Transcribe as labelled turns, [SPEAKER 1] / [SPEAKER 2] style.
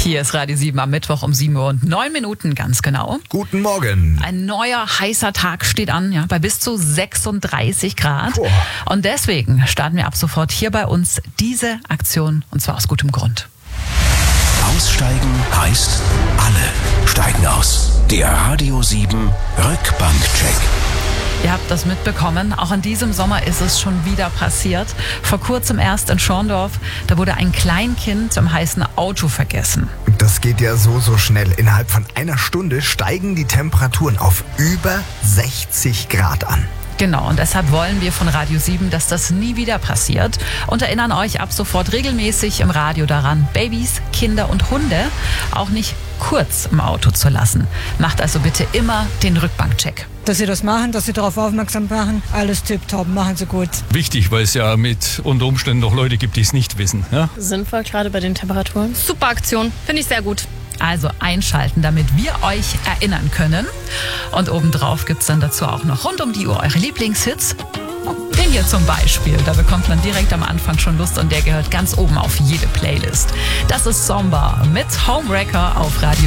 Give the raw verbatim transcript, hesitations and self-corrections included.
[SPEAKER 1] Hier ist Radio sieben am Mittwoch um sieben Uhr und neun Minuten ganz genau.
[SPEAKER 2] Guten Morgen.
[SPEAKER 1] Ein neuer heißer Tag steht an, ja, bei bis zu sechsunddreißig Grad.
[SPEAKER 2] Boah.
[SPEAKER 1] Und deswegen starten wir ab sofort hier bei uns diese Aktion, und zwar aus gutem Grund.
[SPEAKER 3] Aussteigen heißt, alle steigen aus. Der Radio sieben Rückbankcheck.
[SPEAKER 1] Ihr habt das mitbekommen, auch in diesem Sommer ist es schon wieder passiert. Vor kurzem erst in Schorndorf, da wurde ein Kleinkind im heißen Auto vergessen.
[SPEAKER 2] Das geht ja so, so schnell. Innerhalb von einer Stunde steigen die Temperaturen auf über sechzig Grad an.
[SPEAKER 1] Genau, und deshalb wollen wir von Radio sieben, dass das nie wieder passiert und erinnern euch ab sofort regelmäßig im Radio daran, Babys, Kinder und Hunde auch nicht kurz im Auto zu lassen. Macht also bitte immer den Rückbankcheck.
[SPEAKER 4] Dass sie das machen, dass sie darauf aufmerksam machen, alles tipptopp, machen sie gut.
[SPEAKER 5] Wichtig, weil es ja mit unter Umständen noch Leute gibt, die es nicht wissen. Ja?
[SPEAKER 6] Sinnvoll, gerade bei den Temperaturen. Super Aktion, finde ich sehr gut.
[SPEAKER 1] Also einschalten, damit wir euch erinnern können. Und obendrauf gibt es dann dazu auch noch rund um die Uhr eure Lieblingshits. Den hier zum Beispiel, da bekommt man direkt am Anfang schon Lust und der gehört ganz oben auf jede Playlist. Das ist Somba mit Homewrecker auf Radio